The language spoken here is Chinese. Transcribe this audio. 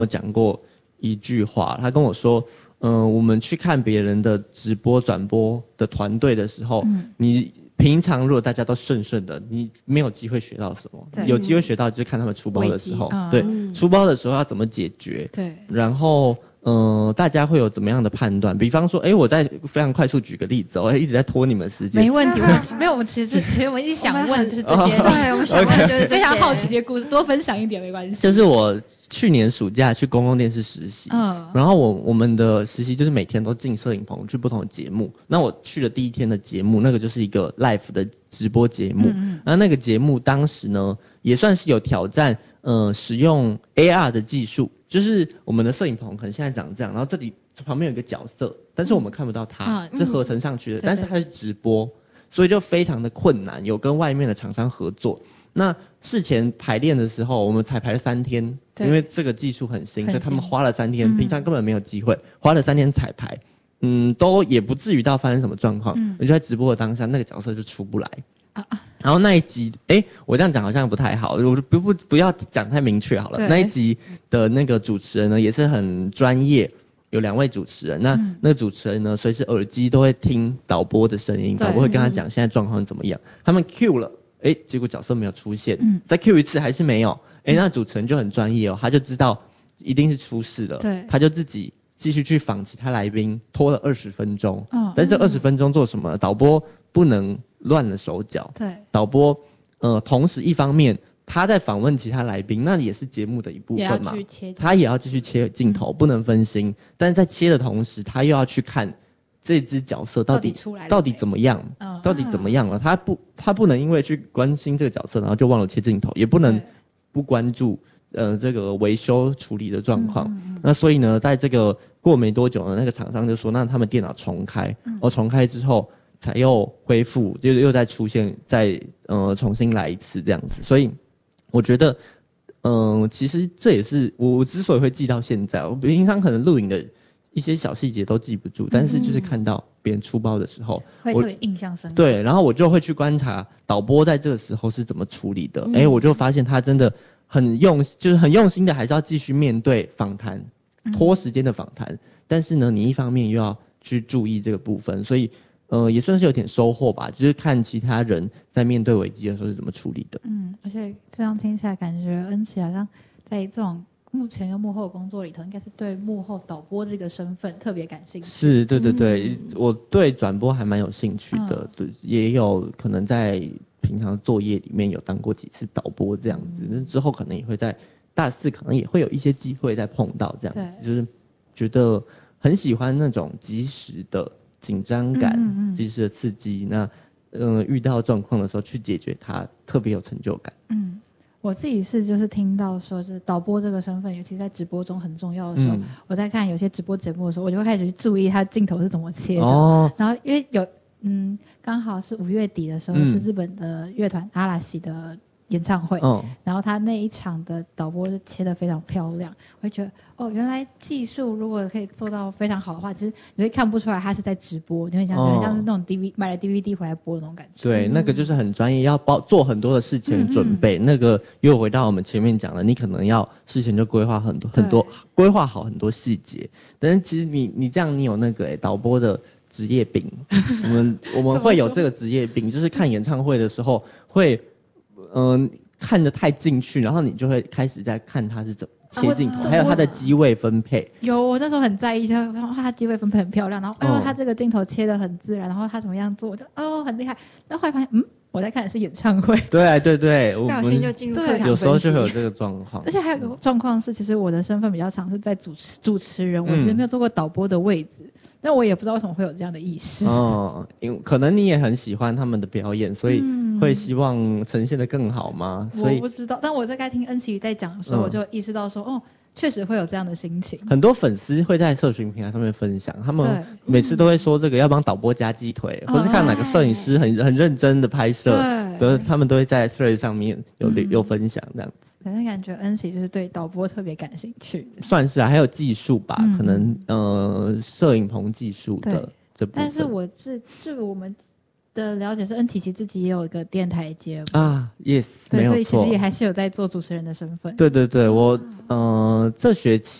有讲过一句话，他跟我说，我们去看别人的直播转播的团队的时候，你平常如果大家都顺顺的，你没有机会学到什么，有机会学到就是看他们出包的时候，对，出包的时候要怎么解决，对，然后。大家会有怎么样的判断？比方说，我再非常快速举个例子，我一直在拖你们时间。 没问题，没有，我们其实我们一直想问就是这些，对，我们想问就是非常好奇这些故事，多分享一点没关系。 就是我去年暑假去公共电视实习，然后我们的实习就是每天都进摄影棚去不同的节目。那我去了第一天的节目，那个就是一个 live 的直播节目。那个节目当时呢，也算是有挑战，使用 AR 的技术。就是我们的摄影棚可能现在长这样，然后这里旁边有一个角色，但是我们看不到他，是合成上去的，但是它是直播，所以就非常的困难，有跟外面的厂商合作。那事前排练的时候，我们才排了3天，因为这个技术很新，所以他们花了3天，平常根本没有机会，花了3天彩排，都也不至于到发生什么状况。我就在直播的当下，那个角色就出不来。然后那一集，我这样讲好像不太好，我不要讲太明确好了。那一集的那个主持人呢，也是很专业，有2位主持人。那个主持人呢，随时耳机都会听导播的声音，导播会跟他讲现在状况怎么样。他们 Q 了，结果角色没有出现，再 Q 一次还是没有。那主持人就很专业哦，他就知道一定是出事了，他就自己继续去访其他来宾，拖了20分钟。但是这20分钟做什么？导播不能乱了手脚。对，导播同时一方面他在访问其他来宾，那也是节目的一部分嘛，他也要继续切镜头，不能分心。但是在切的同时，他又要去看这只角色到底怎么样，到底怎么样了？他不能因为去关心这个角色，然后就忘了切镜头，也不能不关注这个维修处理的状况。那所以呢，在这个过没多久呢，那个厂商就说，那他们电脑重开，重开之后才又恢复，又再出现，再重新来一次这样子。所以我觉得，其实这也是我之所以会记到现在。我平常可能录影的一些小细节都记不住，但是就是看到别人出包的时候， 会特别印象深刻。 对，然后我就会去观察导播在这个时候是怎么处理的。我就发现他真的很用心的，还是要继续面对访谈，拖时间的访谈。但是呢，你一方面又要去注意这个部分，所以也算是有点收获吧，就是看其他人在面对危机的时候是怎么处理的。 而且这样听起来感觉恩琪好像在这种幕前跟幕后的工作里头，应该是对幕后导播这个身份特别感兴趣。 是，对，我对转播还蛮有兴趣的，对，也有可能在平常作业里面有当过几次导播这样子，那之后可能也会在大4可能也会有一些机会再碰到这样子，就是觉得很喜欢那种即时的紧张感，即时的刺激。那遇到状况的时候去解决它，特别有成就感。 我自己就是听到说是导播这个身份，尤其在直播中很重要的时候，我在看有些直播节目的时候，我就会开始去注意他镜头是怎么切的。然后因为有刚好是5月底的时候，是日本的乐团阿拉西的演唱会，然后他那一场的导播就切得非常漂亮，我会觉得原来技术如果可以做到非常好的话，其实你会看不出来他是在直播，你会想像是那种买了 DVD 回来播的那种感觉。 对，那个就是很专业，要做很多的事前准备。那个又回到我们前面讲的，你可能要事前就规划很多，规划好很多细节。但是其实你这样，你有那个导播的职业病，我们会有这个职业病，就是看演唱会的时候会看得太进去，然后你就会开始在看他是怎么切镜头，还有他的机位分配。 我那时候很在意，然后他机位分配很漂亮，然后他这个镜头切得很自然，然后他怎么样做，我就很厉害。然后后来发现，我在看的是演唱会。 对， 不小心就进入课堂分析。 有时候就会有这个状况。 而且还有一个状况是，其实我的身份比较常是在主持人，我其实没有做过导播的位置。但我也不知道为什么会有这样的意识。 因为可能你也很喜欢他们的表演，所以会希望呈现得更好吗？ 我不知道，但我在该听恩琪在讲的时候，我就意识到说，确实会有这样的心情。 很多粉丝会在社群平台上面分享，他们每次都会说这个要帮导播加鸡腿，或是看哪个摄影师很认真的拍摄，他们都会在 thread 上面有分享这样子。 反正感觉恩琪就是对导播特别感兴趣， 算是还有技术吧，可能摄影棚技术的这部分。 但是我们的了解是恩琪琪自己也有一个电台节目啊 ，yes， 对， 没有错， 所以其实也还是有在做主持人的身份。 对对对，我这学期